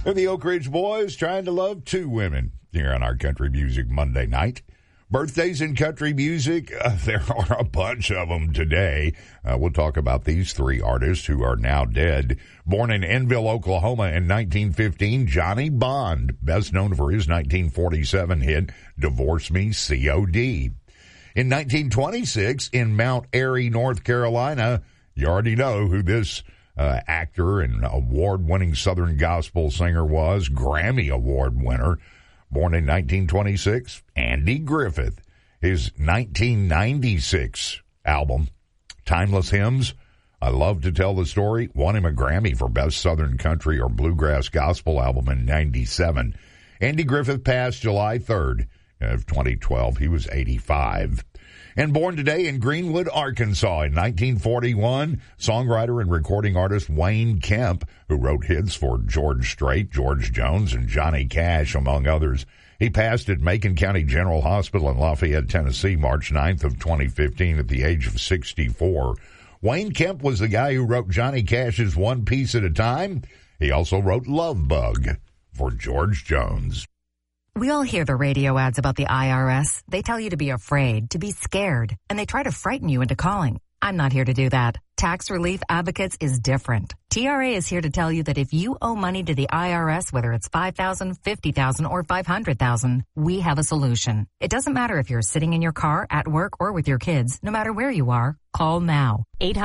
The Oak Ridge Boys trying to love two women here on our Country Music Monday night. Birthdays in country music, there are a bunch of them today. We'll talk about these three artists who are now dead. Born in Enville, Oklahoma in 1915, Johnny Bond, best known for his 1947 hit, Divorce Me, C.O.D. In 1926, in Mount Airy, North Carolina, you already know who this actor and award-winning Southern gospel singer was, Grammy Award winner. Born in 1926, Andy Griffith. His 1996 album, Timeless Hymns, I Love to Tell the Story, won him a Grammy for Best Southern Country or Bluegrass Gospel Album in 97. Andy Griffith passed July 3rd of 2012. He was 85. And born today in Greenwood, Arkansas in 1941, songwriter and recording artist Wayne Kemp, who wrote hits for George Strait, George Jones, and Johnny Cash, among others. He passed at Macon County General Hospital in Lafayette, Tennessee, March 9th of 2015 at the age of 64. Wayne Kemp was the guy who wrote Johnny Cash's One Piece at a Time. He also wrote Love Bug for George Jones. We all hear the radio ads about the IRS. They tell you to be afraid, to be scared, and they try to frighten you into calling. I'm not here to do that. Tax Relief Advocates is different. TRA is here to tell you that if you owe money to the IRS, whether it's $5,000, $50,000, or $500,000, we have a solution. It doesn't matter if you're sitting in your car, at work, or with your kids. No matter where you are, call now.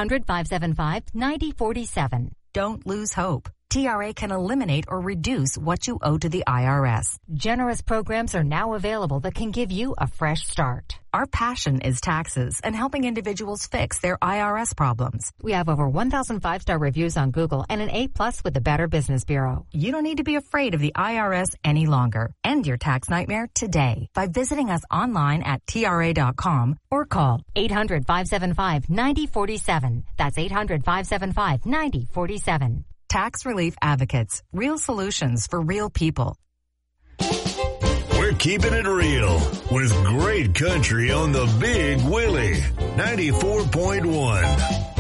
800-575-9047. Don't lose hope. TRA can eliminate or reduce what you owe to the IRS. Generous programs are now available that can give you a fresh start. Our passion is taxes and helping individuals fix their IRS problems. We have over 1,000 5-star reviews on Google and an A+ with the Better Business Bureau. You don't need to be afraid of the IRS any longer. End your tax nightmare today by visiting us online at TRA.com or call 800-575-9047. That's 800-575-9047. Tax Relief Advocates. Real solutions for real people. We're keeping it real with great country on the Big Willie 94.1.